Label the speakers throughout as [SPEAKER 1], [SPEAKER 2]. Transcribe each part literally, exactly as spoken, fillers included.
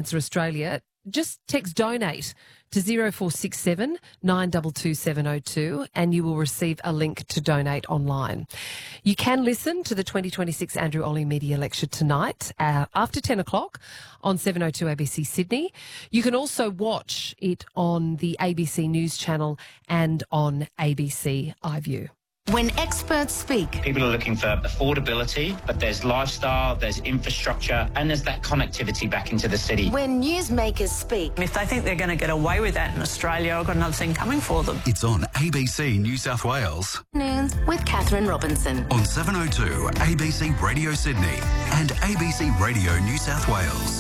[SPEAKER 1] Cancer Australia, just text donate to zero four six seven nine two two seven zero two and you will receive a link to donate online. You can listen to the twenty twenty-six Andrew Olley Media Lecture tonight uh, after ten o'clock on seven oh two A B C Sydney. You can also watch it on the A B C News channel and on A B C iView.
[SPEAKER 2] When experts speak,
[SPEAKER 3] people are looking for affordability, but there's lifestyle, there's infrastructure, and there's that connectivity back into the city.
[SPEAKER 2] when newsmakers speak,
[SPEAKER 4] If they think they're going to get away with that in Australia, I've got another thing coming for them.
[SPEAKER 5] It's on A B C New South Wales,
[SPEAKER 2] noons with Catherine Robinson.
[SPEAKER 5] on seven oh two A B C Radio Sydney and A B C Radio New South Wales.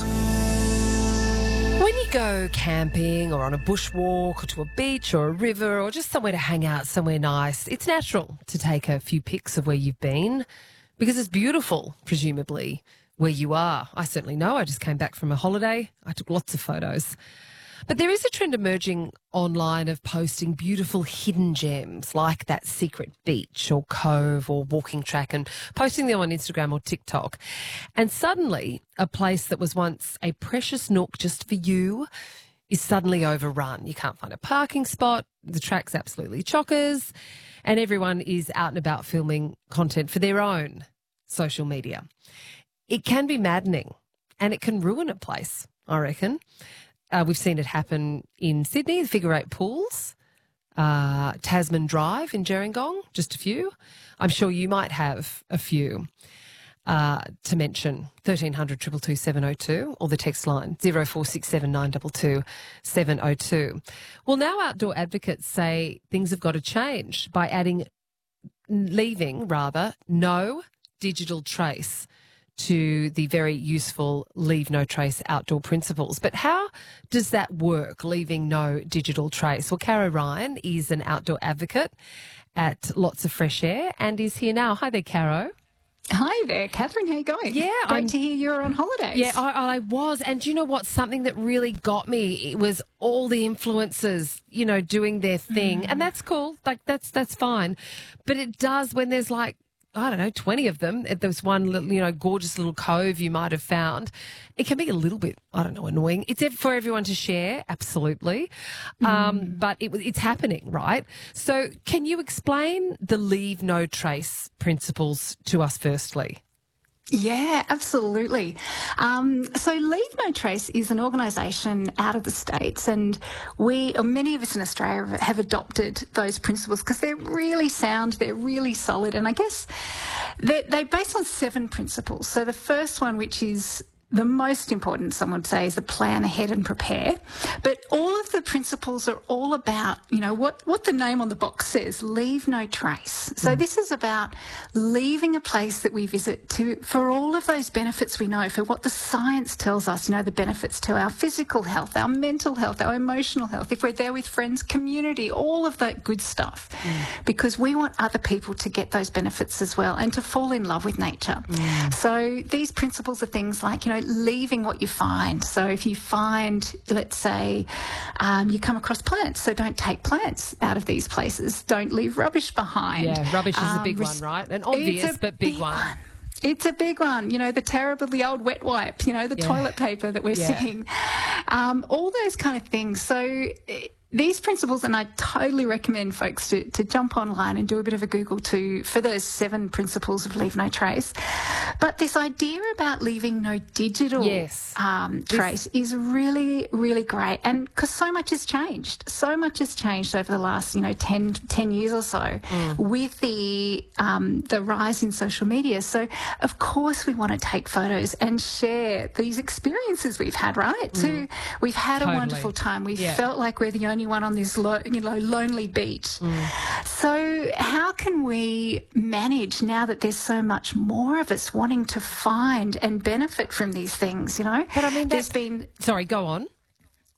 [SPEAKER 1] When you go camping or on a bushwalk or to a beach or a river or just somewhere to hang out, somewhere nice, it's natural to take a few pics of where you've been because it's beautiful, presumably, where you are. I certainly know. I just came back from a holiday. I took lots of photos. But there is a trend emerging online of posting beautiful hidden gems like that secret beach or cove or walking track and posting them on Instagram or TikTok. And suddenly a place that was once a precious nook just for you is suddenly overrun. You can't find a parking spot. The track's absolutely chockers and everyone is out and about filming content for their own social media. It can be maddening and it can ruin a place, I reckon. Uh, we've seen it happen in Sydney, the Figure Eight Pools, uh, Tasman Drive in Gerringong, just a few. I'm sure you might have a few uh, to mention. thirteen hundred two two two seven oh two or the text line zero four six seven nine two two seven oh two. Well, now outdoor advocates say things have got to change by adding, leaving rather, no digital trace to the very useful Leave No Trace outdoor principles. But how does that work, leaving no digital trace? Well, Caro Ryan is an outdoor advocate at Lots of Fresh Air and is here now. Hi there, Caro.
[SPEAKER 6] Hi there, Catherine. How you going?
[SPEAKER 1] Yeah,
[SPEAKER 6] great
[SPEAKER 1] I'm-
[SPEAKER 6] to hear you're on holidays.
[SPEAKER 1] Yeah, I, I was. And do you know what? Something that really got me, it was all the influencers, you know, doing their thing.
[SPEAKER 6] Mm.
[SPEAKER 1] And that's cool. Like, that's that's fine. But it does when there's like, I don't know, twenty of them. There was one little, you know, gorgeous little cove you might have found. It can be a little bit, I don't know, annoying. It's for everyone to share, absolutely. Mm. Um, but it, it's happening, right? So can you explain the Leave No Trace principles to us firstly?
[SPEAKER 6] Yeah, absolutely. Um, so Leave No Trace is an organisation out of the States and we, or many of us in Australia have adopted those principles because they're really sound, they're really solid and I guess they're, they're based on seven principles. So the first one, which is the most important, some would say, is the plan ahead and prepare. But all of the principles are all about, you know, what, what the name on the box says, leave no trace. So mm. this is about leaving a place that we visit to for all of those benefits we know, for what the science tells us, you know, the benefits to our physical health, our mental health, our emotional health, if we're there with friends, community, all of that good stuff. Mm. Because we want other people to get those benefits as well and to fall in love with nature. Mm. So these principles are things like, you know, leaving what you find. So if you find, let's say, um, you come across plants, so don't take plants out of these places. Don't leave rubbish behind.
[SPEAKER 1] Yeah, rubbish is
[SPEAKER 6] um,
[SPEAKER 1] a big one, right? An obvious but big, big one. one.
[SPEAKER 6] It's a big one, you know, the terribly old wet wipe, you know, the yeah. toilet paper that we're
[SPEAKER 1] yeah.
[SPEAKER 6] seeing, um, all those kind of things. So these principles, and I totally recommend folks to, to jump online and do a bit of a Google too for those seven principles of Leave No Trace. But this idea about leaving no digital
[SPEAKER 1] yes.
[SPEAKER 6] um, trace this... is really, really great. And because so much has changed, so much has changed over the last, you know, ten, ten years or so mm. with the, um, the rise in social media. So, of course, we want to take photos and share these experiences we've had, right? Mm. To, we've had
[SPEAKER 1] totally.
[SPEAKER 6] a wonderful time. We've
[SPEAKER 1] yeah.
[SPEAKER 6] felt like we're the only one on this lo- you know, lonely beach. Mm. So how can we manage now that there's so much more of us wanting to find and benefit from these things, you know?
[SPEAKER 1] But I mean,
[SPEAKER 6] there's been...
[SPEAKER 1] Sorry, go on.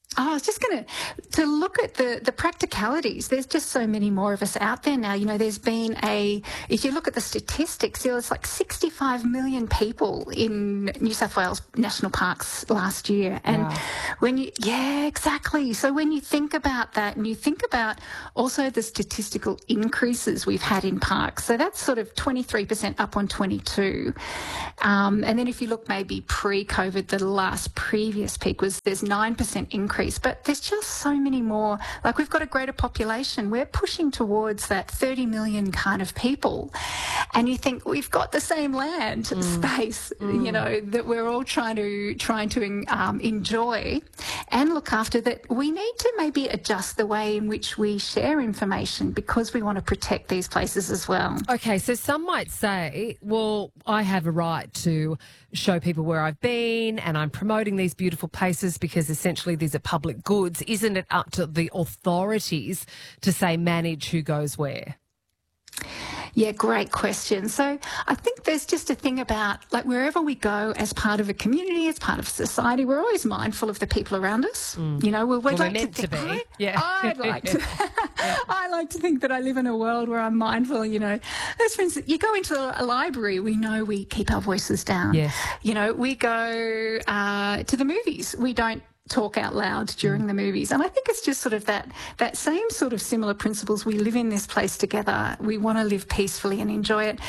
[SPEAKER 6] Oh, I was just going to to look at the, the practicalities. There's just so many more of us out there now. You know, there's been a, if you look at the statistics, there was like sixty-five million people in New South Wales national parks last year. And
[SPEAKER 1] Wow.
[SPEAKER 6] when you, yeah, exactly. So when you think about that and you think about also the statistical increases we've had in parks, so that's sort of twenty-three percent up on twenty-two. Um, and then if you look maybe pre-COVID, the last previous peak was there's nine percent increase. But there's just so many more. Like, we've got a greater population. We're pushing towards that thirty million kind of people. And you think we've got the same land mm. space, mm. you know, that we're all trying to trying to um, enjoy and look after, that we need to maybe adjust the way in which we share information because we want to protect these places as well.
[SPEAKER 1] Okay, so some might say, well, I have a right to show people where I've been and I'm promoting these beautiful places because essentially these are public goods. Isn't it up to the authorities to say manage who goes where?
[SPEAKER 6] Yeah, great question. So I think there's just a thing about, like, wherever we go as part of a community, as part of society, we're always mindful of the people around us. Mm. You know, we'd
[SPEAKER 1] well,
[SPEAKER 6] like
[SPEAKER 1] we're meant
[SPEAKER 6] to,
[SPEAKER 1] to be.
[SPEAKER 6] I,
[SPEAKER 1] yeah.
[SPEAKER 6] I'd like to. yeah. I like to think that I live in a world where I'm mindful. You know, as for instance, you go into a library, we know we keep our voices down.
[SPEAKER 1] Yes.
[SPEAKER 6] You know, we go uh, to the movies, we don't talk out loud during mm. the movies. And I think it's just sort of that that same sort of similar principles. We live in this place together. We want to live peacefully and enjoy it.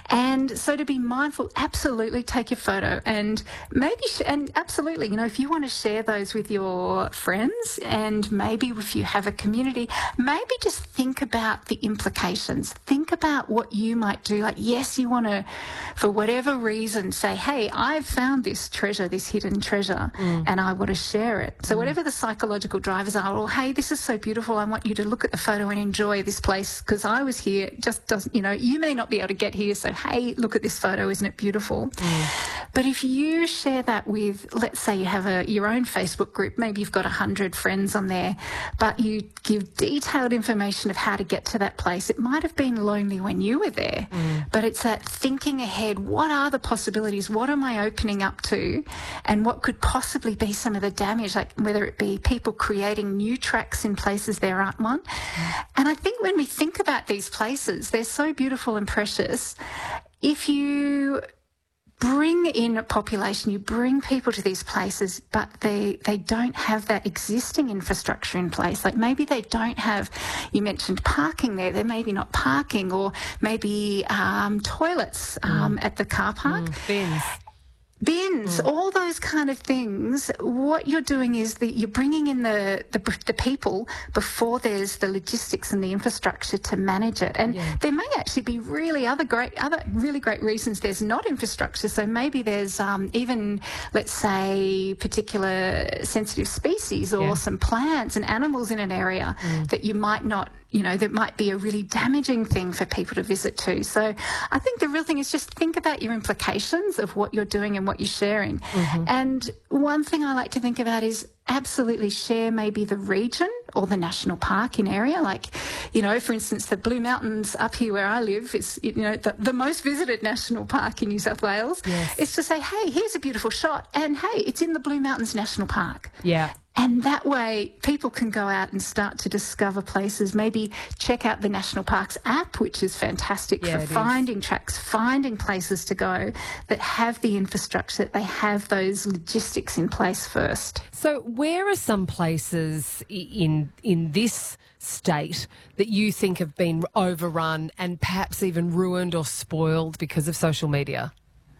[SPEAKER 6] And so to be mindful, absolutely take your photo and maybe, sh- and absolutely, you know, if you want to share those with your friends and maybe if you have a community, maybe just think about the implications. Think about what you might do. Like, yes, you want to, for whatever reason, say, hey, I've found this treasure, this hidden treasure, mm. and I want to share it. So whatever the psychological drivers are, well, hey, this is so beautiful. I want you to look at the photo and enjoy this place because I was here. It just doesn't, you know, you may not be able to get here. So, hey, look at this photo. Isn't it beautiful? Mm. But if you share that with, let's say you have a your own Facebook group, maybe you've got one hundred friends on there, but you give detailed information of how to get to that place. It might have been lonely when you were there, mm. but it's that thinking ahead. What are the possibilities? What am I opening up to? And what could possibly be some of the damage? Like whether it be people creating new tracks in places there aren't one. Mm. And I think when we think about these places, they're so beautiful and precious. If you bring in a population, you bring people to these places, but they, they don't have that existing infrastructure in place. Like maybe they don't have, you mentioned parking there, they're maybe not parking, or maybe um, toilets um, mm. at the car park.
[SPEAKER 1] Mm, bins.
[SPEAKER 6] Bins, mm. all those kind of things. What you're doing is that you're bringing in the, the the people before there's the logistics and the infrastructure to manage it. And yeah. there may actually be really other great, other really great reasons there's not infrastructure. So maybe there's um, even, let's say, particular sensitive species or yeah. some plants and animals in an area mm. that you might not, you know, that might be a really damaging thing for people to visit to. So I think the real thing is just think about your implications of what you're doing and what you're sharing. Mm-hmm. And one thing I like to think about is absolutely share maybe the region or the national park in area. Like, you know, for instance, the Blue Mountains up here where I live, it's, you know, the, the most visited national park in New South Wales.
[SPEAKER 1] Yes.
[SPEAKER 6] It's to say, hey, here's a beautiful shot. And hey, it's in the Blue Mountains National Park.
[SPEAKER 1] Yeah.
[SPEAKER 6] And that way people can go out and start to discover places, maybe check out the National Parks app, which is fantastic
[SPEAKER 1] yeah,
[SPEAKER 6] for finding is. tracks, finding places to go that have the infrastructure, that they have those logistics in place first.
[SPEAKER 1] So where are some places in in this state that you think have been overrun and perhaps even ruined or spoiled because of social media?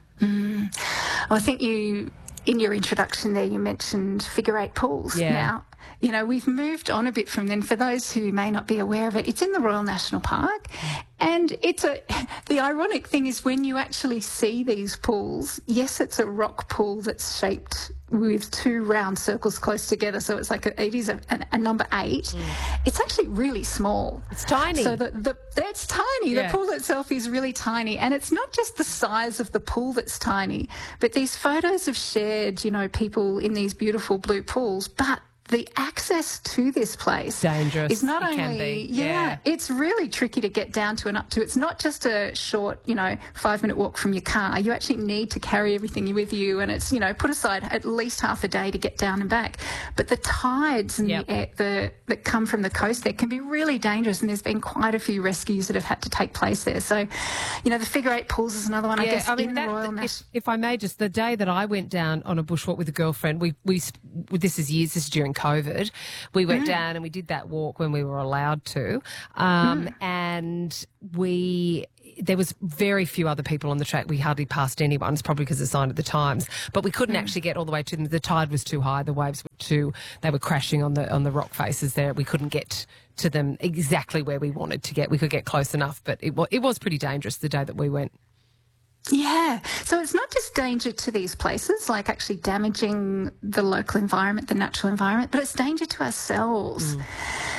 [SPEAKER 6] Mm. Well, I think you... In your introduction there, you mentioned figure eight pools.
[SPEAKER 1] Yeah.
[SPEAKER 6] Now, you know, we've moved on a bit from then. For those who may not be aware of it, it's in the Royal National Park. And it's a, the ironic thing is when you actually see these pools, yes, it's a rock pool that's shaped with two round circles close together. So it's like, a, it is a, a, a number eight. Mm. It's actually really small.
[SPEAKER 1] It's tiny.
[SPEAKER 6] So the, the, it's tiny.
[SPEAKER 1] Yeah.
[SPEAKER 6] The pool itself is really tiny. And it's not just the size of the pool that's tiny, but these photos have shared, you know, people in these beautiful blue pools, but the access to this place
[SPEAKER 1] Dangerous.
[SPEAKER 6] is not
[SPEAKER 1] It
[SPEAKER 6] only,
[SPEAKER 1] can be,
[SPEAKER 6] yeah,
[SPEAKER 1] yeah.
[SPEAKER 6] it's really tricky to get down to and up to. It's not just a short, you know, five minute walk from your car. You actually need to carry everything with you, and it's, you know, put aside at least half a day to get down and back. But the tides and
[SPEAKER 1] Yep.
[SPEAKER 6] the, air, the that come from the coast there can be really dangerous, and there's been quite a few rescues that have had to take place there. So, you know, the figure eight pools is another one. I guess
[SPEAKER 1] I mean,
[SPEAKER 6] in
[SPEAKER 1] that,
[SPEAKER 6] the Royal
[SPEAKER 1] if,
[SPEAKER 6] National.
[SPEAKER 1] if I may, just the day that I went down on a bushwalk with a girlfriend, we we this is years, this is during COVID. We went
[SPEAKER 6] Mm.
[SPEAKER 1] down and we did that walk when we were allowed to, um,
[SPEAKER 6] Mm.
[SPEAKER 1] and we. There was very few other people on the track. We hardly passed anyone. It's probably because of the sign of the times. But we couldn't
[SPEAKER 6] Mm.
[SPEAKER 1] actually get all the way to them. The tide was too high. The waves were too. They were crashing on the on the rock faces there. We couldn't get to them exactly where we wanted to get. We could get close enough, but it was it was pretty dangerous the day that we went.
[SPEAKER 6] Yeah. So it's not just danger to these places, like actually damaging the local environment, the natural environment, but it's danger to ourselves.
[SPEAKER 1] Mm.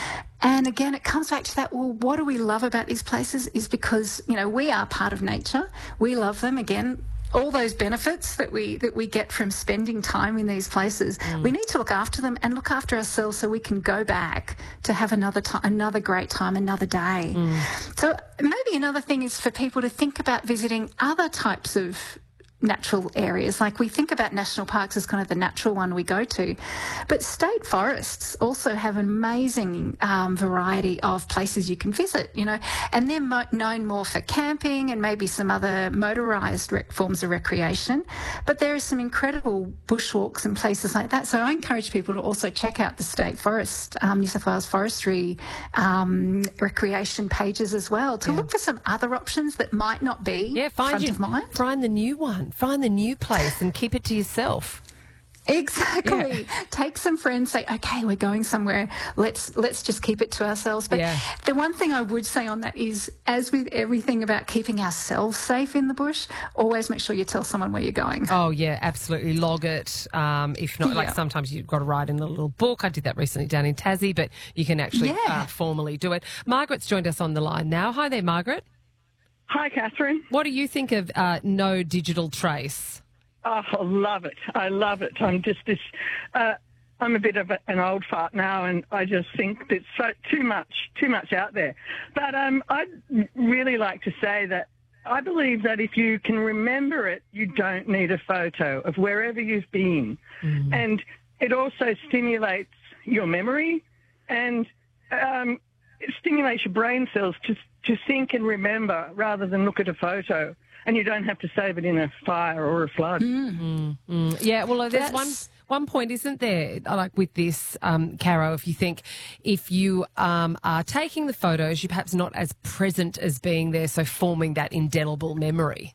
[SPEAKER 6] And again, it comes back to that, well, what do we love about these places is because, you know, we are part of nature. We love them. Again, all those benefits that we that we get from spending time in these places,
[SPEAKER 1] Mm.
[SPEAKER 6] we need to look after them and look after ourselves so we can go back to have another time, another great time, another day.
[SPEAKER 1] Mm.
[SPEAKER 6] So maybe another thing is for people to think about visiting other types of natural areas. Like we think about national parks as kind of the natural one we go to, but state forests also have an amazing um, variety of places you can visit, you know, and they're mo- known more for camping and maybe some other motorised rec- forms of recreation, but there are some incredible bushwalks and places like that. So I encourage people to also check out the state forest, um, New South Wales Forestry um, recreation pages as well, to look for some other options that might not be
[SPEAKER 1] Yeah, find
[SPEAKER 6] front
[SPEAKER 1] you,
[SPEAKER 6] of mind.
[SPEAKER 1] find the new one. Find the new place and keep it to yourself.
[SPEAKER 6] Exactly.
[SPEAKER 1] Yeah.
[SPEAKER 6] Take some friends, say, okay, we're going somewhere. Let's let's just keep it to ourselves. But
[SPEAKER 1] Yeah.
[SPEAKER 6] the one thing I would say on that is, as with everything about keeping ourselves safe in the bush, always make sure you tell someone where you're going.
[SPEAKER 1] Oh, yeah, absolutely. Log it. Um, if not, like
[SPEAKER 6] Yeah.
[SPEAKER 1] sometimes you've got to write in a little book. I did that recently down in Tassie, but you can actually
[SPEAKER 6] Yeah.
[SPEAKER 1] uh, formally do it. Margaret's joined us on the line now. Hi there, Margaret.
[SPEAKER 7] Hi, Catherine.
[SPEAKER 1] What do you think of uh, no digital trace?
[SPEAKER 7] Oh, I love it. I love it. I'm just this. Uh, I'm a bit of a, an old fart now, and I just think there's so too much, too much out there. But um, I'd really like to say that I believe that if you can remember it, you don't need a photo of wherever you've been,
[SPEAKER 1] Mm.
[SPEAKER 7] and it also stimulates your memory, and um, it stimulates your brain cells to to think and remember rather than look at a photo. And you don't have to save it in a fire or a flood.
[SPEAKER 1] Mm, yeah, well, there's one
[SPEAKER 6] That's-
[SPEAKER 1] one point, isn't there, like with this, um, Caro, if you think if you um, are taking the photos, you're perhaps not as present as being there, so forming that indelible memory.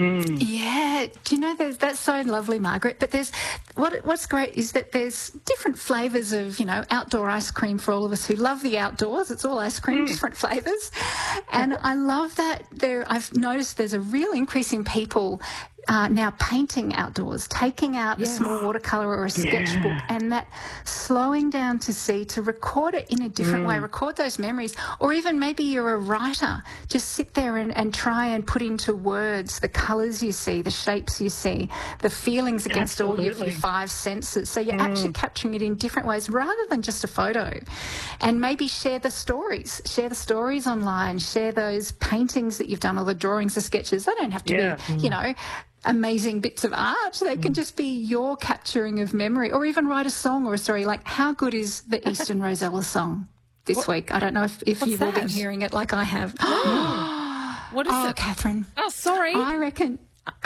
[SPEAKER 6] Yeah, do you know there's, that's so lovely, Margaret? But there's what what's great is that there's different flavours of, you know, outdoor ice cream for all of us who love the outdoors. It's all ice cream, different flavours, and I love that. There, I've noticed there's a real increase in people uh, now painting outdoors, taking out a small watercolour or a sketchbook, and that slowing down to see, to record it in a different way, record those memories, or even maybe you're a writer, just sit there and, and try and put into words the colours you see, the shapes you see, the feelings against all of your
[SPEAKER 7] Absolutely.
[SPEAKER 6] five senses. So you're actually capturing it in different ways rather than just a photo. And maybe share the stories, share the stories online, share those paintings that you've done or the drawings, the sketches. They don't have to
[SPEAKER 7] Yeah.
[SPEAKER 6] be, you know, amazing bits of art. They can just be your capturing of memory, or even write a song or a story. Like, how good is the Eastern Rosella song this week? I don't know if, if
[SPEAKER 1] What's
[SPEAKER 6] you've all been
[SPEAKER 1] that?
[SPEAKER 6] hearing it like I have.
[SPEAKER 1] What is
[SPEAKER 6] Oh,
[SPEAKER 1] it?
[SPEAKER 6] Catherine,
[SPEAKER 1] Oh, sorry.
[SPEAKER 6] I reckon...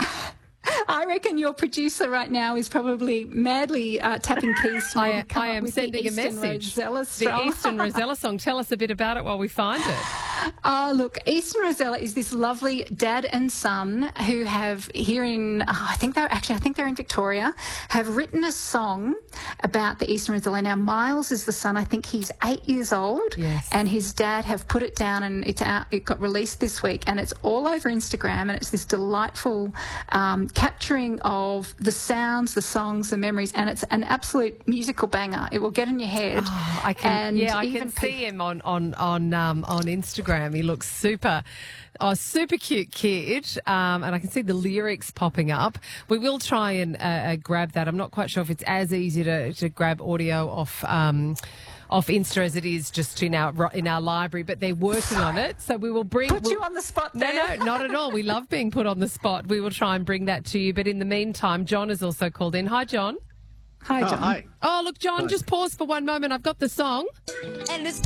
[SPEAKER 6] I reckon your producer right now is probably madly uh, tapping keys to
[SPEAKER 1] I,
[SPEAKER 6] maybe come
[SPEAKER 1] I
[SPEAKER 6] up
[SPEAKER 1] am
[SPEAKER 6] with the
[SPEAKER 1] sending a
[SPEAKER 6] Eastern
[SPEAKER 1] message.
[SPEAKER 6] Rosella
[SPEAKER 1] The
[SPEAKER 6] song.
[SPEAKER 1] Eastern Rosella song. Tell us a bit about it while we find it.
[SPEAKER 6] Oh, look, Eastern Rosella is this lovely dad and son who have here in, oh, I think they're actually, I think they're in Victoria, have written a song about the Eastern Rosella. Now, Miles is the son. I think he's eight years old.
[SPEAKER 1] Yes.
[SPEAKER 6] And his dad have put it down, and it's out, it got released this week, and it's all over Instagram, and it's this delightful um, capturing of the sounds, the songs, the memories, and it's an absolute musical banger. It will get in your head.
[SPEAKER 1] Oh, I can,
[SPEAKER 6] and
[SPEAKER 1] yeah, I
[SPEAKER 6] even
[SPEAKER 1] can
[SPEAKER 6] pe-
[SPEAKER 1] see him on on on um, on Instagram. Instagram. He looks super. Oh, super cute kid. Um, and I can see the lyrics popping up. We will try and uh, uh, grab that. I'm not quite sure if it's as easy to, to grab audio off um, off Insta as it is just in our in our library, but they're working on it. So we will bring...
[SPEAKER 6] Put
[SPEAKER 1] we'll,
[SPEAKER 6] you on the spot
[SPEAKER 1] no,
[SPEAKER 6] there.
[SPEAKER 1] no, not at all. We love being put on the spot. We will try and bring that to you. But in the meantime, John has also called in. Hi, John.
[SPEAKER 6] Hi, John.
[SPEAKER 8] Oh, hi.
[SPEAKER 1] Oh, look, John,
[SPEAKER 8] Hi.
[SPEAKER 1] just pause for one moment. I've got the song.
[SPEAKER 9] And it's